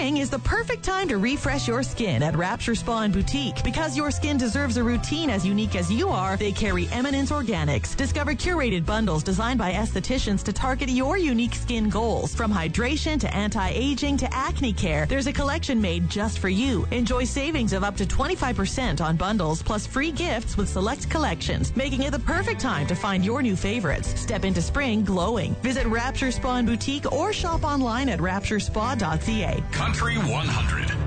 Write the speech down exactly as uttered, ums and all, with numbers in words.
Spring is the perfect time to refresh your skin at Rapture Spa and Boutique. Because your skin deserves a routine as unique as you are, they carry Eminence Organics. Discover curated bundles designed by estheticians to target your unique skin goals. From hydration to anti-aging to acne care, there's a collection made just for you. Enjoy savings of up to twenty-five percent on bundles plus free gifts with select collections, making it the perfect time to find your new favorites. Step into spring glowing. Visit Rapture Spa and Boutique or shop online at rapture spa dot c a. Country one hundred.